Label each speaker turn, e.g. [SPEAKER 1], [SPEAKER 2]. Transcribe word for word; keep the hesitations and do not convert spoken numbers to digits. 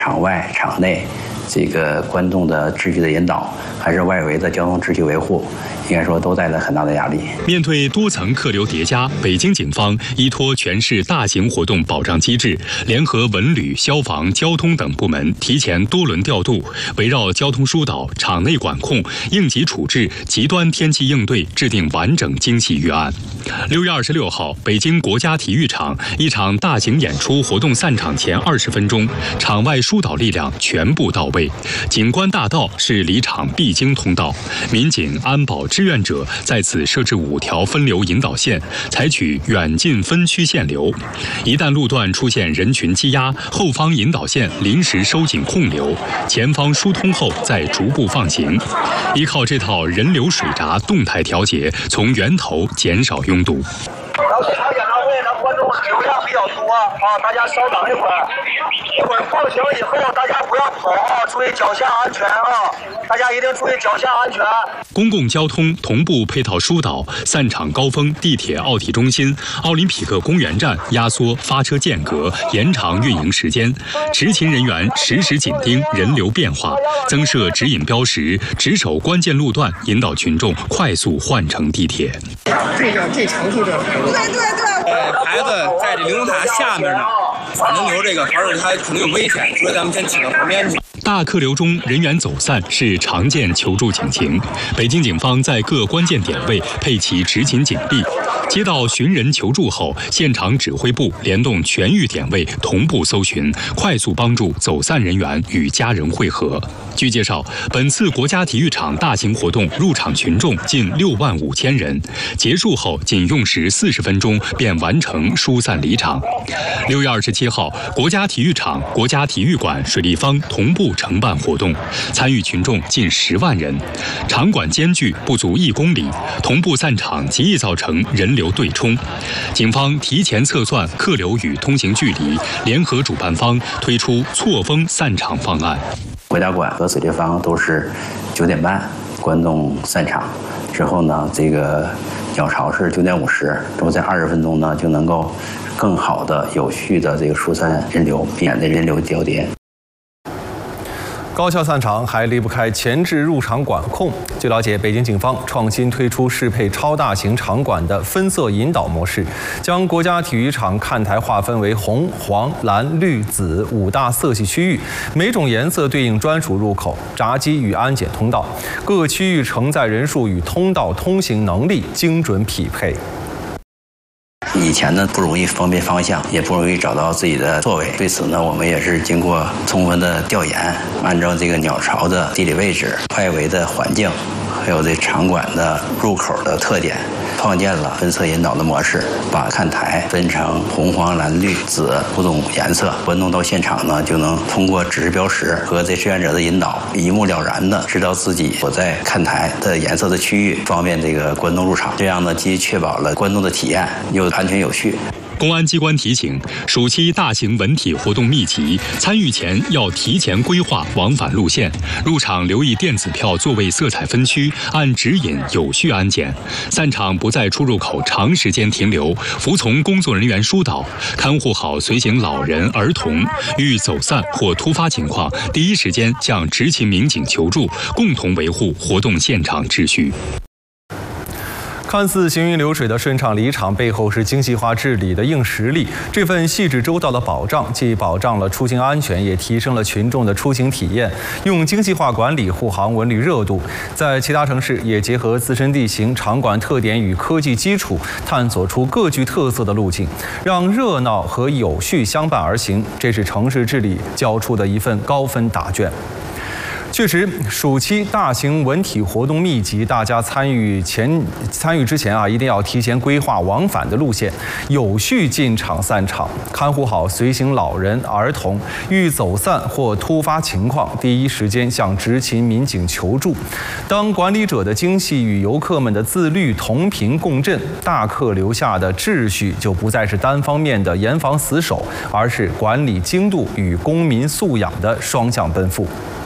[SPEAKER 1] 场外、场内这个观众的秩序的引导，还是外围的交通秩序维护，应该说都带来很大的压力。
[SPEAKER 2] 面对多层客流叠加，北京警方依托全市大型活动保障机制，联合文旅、消防、交通等部门，提前多轮调度，围绕交通疏导、场内管控、应急处置、极端天气应对，制定完整精细预案。六月二十六号，北京国家体育场一场大型演出活动散场前二十分钟，场外疏导力量全部到位。景观大道是离场必经通道，民警、安保、志愿者在此设置五条分流引导线，采取远近分区限流。一旦路段出现人群积压，后方引导线临时收紧控流，前方疏通后再逐步放行。依靠这套人流水闸动态调节，从源头减少拥堵。
[SPEAKER 3] 然后这场演唱会呢，观众流量比较多啊，大家稍等一会儿，一会儿放行以后，大家不要跑啊，注意脚下安全啊，大家一定注意脚下安全。
[SPEAKER 2] 公共交通同步配套疏导，散场高峰地铁奥体中心、奥林匹克公园站压缩发车间隔，延长运营时间。执勤人员实时紧盯人流变化，增设指引标识，值守关键路段，引导群众快速换乘地铁。
[SPEAKER 4] 这个这长度这牌子，
[SPEAKER 5] 对对对，
[SPEAKER 4] 呃，牌子在这灵塔下面呢，反正有这个牌子，它可能有危险，所以咱们先请到旁边去。
[SPEAKER 2] 大客流中人员走散是常见求助警情，北京警方在各关键点位配齐执勤警力，接到寻人求助后，现场指挥部联动全域点位同步搜寻，快速帮助走散人员与家人会合。据介绍，本次国家体育场大型活动入场群众近六万五千人，结束后仅用时四十分钟便完成疏散离场。六月二十七号，国家体育场、国家体育馆、水立方同步承办活动，参与群众近十万人，场馆间距不足一公里，同步散场极易造成人流对冲。警方提前测算客流与通行距离，联合主办方推出错峰散场方案。
[SPEAKER 1] 国家馆和水立方都是九点半观众散场之后呢，这个鸟巢是九点五十，之后在二十分钟呢就能够更好的、有序的这个疏散人流，避免的人流交叠。
[SPEAKER 6] 高校散场还离不开前置入场管控。据了解，北京警方创新推出适配超大型场馆的分色引导模式，将国家体育场看台划分为红、黄、蓝、绿、紫五大色系区域，每种颜色对应专属入口、闸机与安检通道，各个区域承载人数与通道通行能力精准匹配。
[SPEAKER 1] 以前呢不容易分辨方向，也不容易找到自己的座位。对此呢，我们也是经过充分的调研，按照这个鸟巢的地理位置、外围的环境，还有这场馆的入口的特点，创建了分色引导的模式，把看台分成红、黄、蓝、绿、紫五种颜色。观众到现场呢，就能通过指示标识和这志愿者的引导，一目了然的知道自己所在看台的颜色的区域，方便这个观众入场。这样呢，既确保了观众的体验，又安全有序。
[SPEAKER 2] 公安机关提醒，暑期大型文体活动密集，参与前要提前规划往返路线，入场留意电子票座位色彩分区，按指引有序安检。散场不在出入口长时间停留，服从工作人员疏导，看护好随行老人、儿童。遇走散或突发情况，第一时间向执勤民警求助，共同维护活动现场秩序。
[SPEAKER 6] 看似行云流水的顺畅离场，背后是精细化治理的硬实力。这份细致周到的保障，既保障了出行安全，也提升了群众的出行体验。用精细化管理护航文旅热度，在其他城市也结合自身地形、场馆特点与科技基础，探索出各具特色的路径，让热闹和有序相伴而行。这是城市治理交出的一份高分答卷。确实，暑期大型文体活动密集，大家参与前参与之前啊，一定要提前规划往返的路线，有序进场散场，看护好随行老人、儿童。遇走散或突发情况，第一时间向执勤民警求助。当管理者的精细与游客们的自律同频共振，大客流下的秩序就不再是单方面的严防死守，而是管理精度与公民素养的双向奔赴。